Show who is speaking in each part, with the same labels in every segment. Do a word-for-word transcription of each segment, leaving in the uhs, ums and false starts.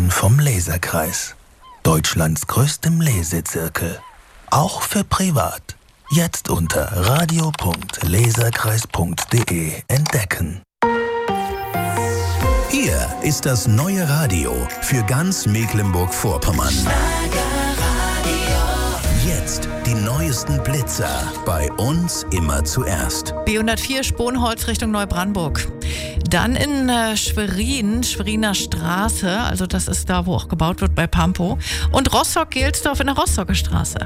Speaker 1: Präsentieren vom Leserkreis. Deutschlands größtem Lesezirkel. Auch für privat. Jetzt unter radio punkt leserkreis punkt de entdecken. Hier ist das neue Radio für ganz Mecklenburg-Vorpommern. Jetzt die neuesten Blitzer. Bei uns immer zuerst.
Speaker 2: B hundertvier Sponholz Richtung Neubrandenburg. Dann in äh, Schwerin, Schweriner Straße, also das ist da, wo auch gebaut wird bei Pampo. Und Rostock-Gelsdorf in der Rostocker Straße.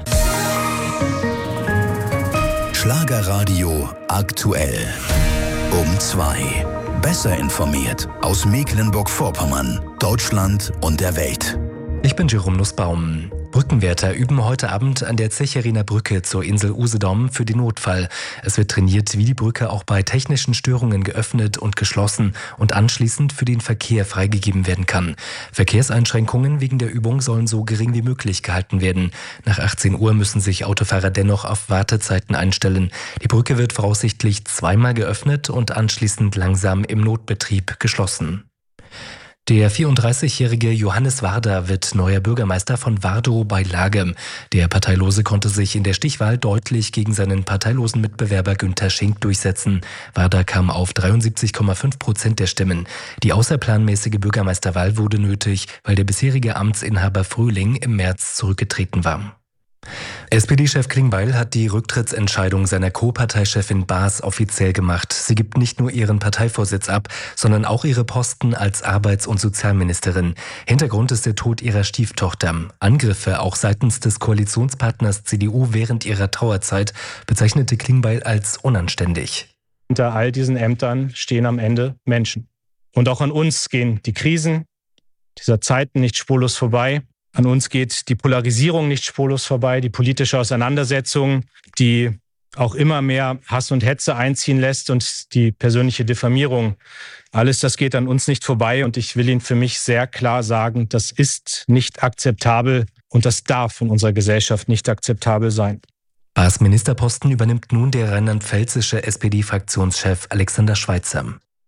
Speaker 1: Schlagerradio aktuell. Um zwei. Besser informiert aus Mecklenburg-Vorpommern, Deutschland und der Welt.
Speaker 3: Ich bin Jerome Nussbaum. Brückenwärter üben heute Abend an der Zecheriner Brücke zur Insel Usedom für den Notfall. Es wird trainiert, wie die Brücke auch bei technischen Störungen geöffnet und geschlossen und anschließend für den Verkehr freigegeben werden kann. Verkehrseinschränkungen wegen der Übung sollen so gering wie möglich gehalten werden. Nach achtzehn Uhr müssen sich Autofahrer dennoch auf Wartezeiten einstellen. Die Brücke wird voraussichtlich zweimal geöffnet und anschließend langsam im Notbetrieb geschlossen. Der vierunddreißigjährige Johannes Warder wird neuer Bürgermeister von Wardow bei Lagem. Der Parteilose konnte sich in der Stichwahl deutlich gegen seinen parteilosen Mitbewerber Günther Schink durchsetzen. Warder kam auf dreiundsiebzig Komma fünf Prozent der Stimmen. Die außerplanmäßige Bürgermeisterwahl wurde nötig, weil der bisherige Amtsinhaber Frühling im März zurückgetreten war. S P D-Chef Klingbeil hat die Rücktrittsentscheidung seiner Co-Parteichefin Baas offiziell gemacht. Sie gibt nicht nur ihren Parteivorsitz ab, sondern auch ihre Posten als Arbeits- und Sozialministerin. Hintergrund ist der Tod ihrer Stieftochter. Angriffe auch seitens des Koalitionspartners C D U während ihrer Trauerzeit bezeichnete Klingbeil als unanständig.
Speaker 4: Hinter all diesen Ämtern stehen am Ende Menschen. Und auch an uns gehen die Krisen dieser Zeiten nicht spurlos vorbei. An uns geht die Polarisierung nicht spurlos vorbei, die politische Auseinandersetzung, die auch immer mehr Hass und Hetze einziehen lässt und die persönliche Diffamierung. Alles das geht an uns nicht vorbei und ich will Ihnen für mich sehr klar sagen, das ist nicht akzeptabel und das darf in unserer Gesellschaft nicht akzeptabel sein.
Speaker 3: Baas Ministerposten übernimmt nun der rheinland-pfälzische S P D-Fraktionschef Alexander Schweitzer.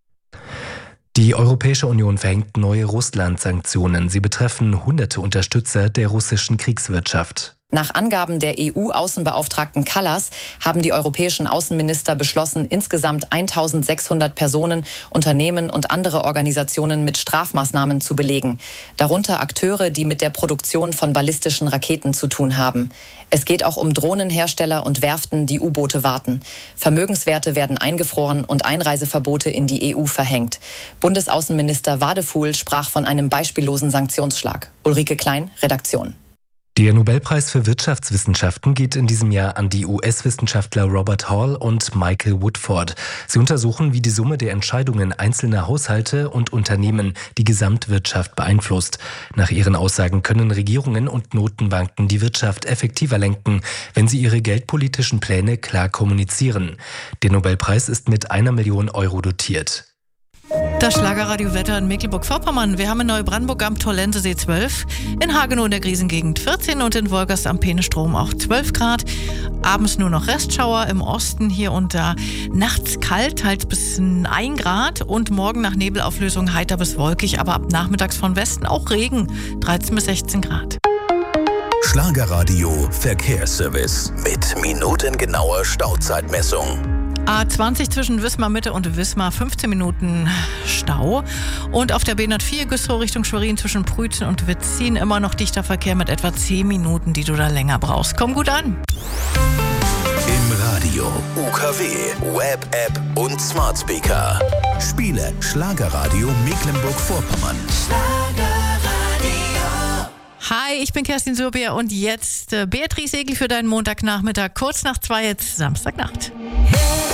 Speaker 3: Die Europäische Union verhängt neue Russland-Sanktionen. Sie betreffen hunderte Unterstützer der russischen Kriegswirtschaft.
Speaker 5: Nach Angaben der E U-Außenbeauftragten Kallas haben die europäischen Außenminister beschlossen, insgesamt eintausendsechshundert Personen, Unternehmen und andere Organisationen mit Strafmaßnahmen zu belegen. Darunter Akteure, die mit der Produktion von ballistischen Raketen zu tun haben. Es geht auch um Drohnenhersteller und Werften, die U-Boote warten. Vermögenswerte werden eingefroren und Einreiseverbote in die E U verhängt. Bundesaußenminister Wadefuhl sprach von einem beispiellosen Sanktionsschlag. Ulrike Klein, Redaktion.
Speaker 3: Der Nobelpreis für Wirtschaftswissenschaften geht in diesem Jahr an die U S-Wissenschaftler Robert Hall und Michael Woodford. Sie untersuchen, wie die Summe der Entscheidungen einzelner Haushalte und Unternehmen die Gesamtwirtschaft beeinflusst. Nach ihren Aussagen können Regierungen und Notenbanken die Wirtschaft effektiver lenken, wenn sie ihre geldpolitischen Pläne klar kommunizieren. Der Nobelpreis ist mit einer Million Euro dotiert.
Speaker 2: Das Schlagerradio-Wetter in Mecklenburg-Vorpommern. Wir haben in Neubrandenburg am Tollensesee zwölf, in Hagenow in der Griesengegend vierzehn und in Wolgast am Peenestrom auch zwölf Grad. Abends nur noch Restschauer im Osten hier und da. Nachts kalt, teils bis ein Grad und morgen nach Nebelauflösung heiter bis wolkig, aber ab nachmittags von Westen auch Regen, dreizehn bis sechzehn Grad.
Speaker 1: Schlagerradio Verkehrsservice mit minutengenauer Stauzeitmessung.
Speaker 2: A zwanzig zwischen Wismar Mitte und Wismar, fünfzehn Minuten Stau. Und auf der B hundertvier Güstrow Richtung Schwerin zwischen Prützen und Witzin immer noch dichter Verkehr mit etwa zehn Minuten, die du da länger brauchst. Komm gut an.
Speaker 1: Im Radio, U K W, Web, App und Smart Speaker. Spiele Schlagerradio Mecklenburg-Vorpommern.
Speaker 2: Hi, ich bin Kerstin Surbier und jetzt äh, Beatrice Egli für deinen Montagnachmittag. Kurz nach zwei, jetzt Samstagnacht.